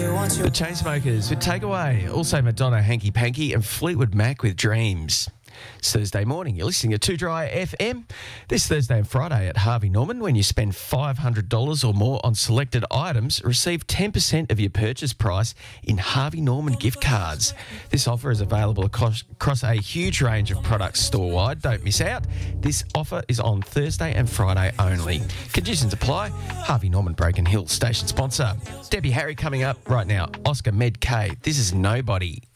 The Chainsmokers with Takeaway. Also Madonna, Hanky Panky and Fleetwood Mac with Dreams. It's Thursday morning. You're listening to 2 Dry FM. This Thursday and Friday at Harvey Norman, when you spend $500 or more on selected items, receive 10% of your purchase price in Harvey Norman gift cards. This offer is available across a huge range of products store-wide. Don't miss out. This offer is on Thursday and Friday only. Conditions apply. Harvey Norman, Broken Hill, station sponsor. Debbie Harry coming up right now. Oscar Med K. This is Nobody.